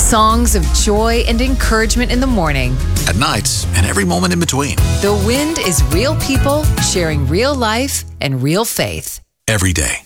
Songs of joy and encouragement in the morning. At nights and every moment in between. The Wind is real people sharing real life and real faith. Every day.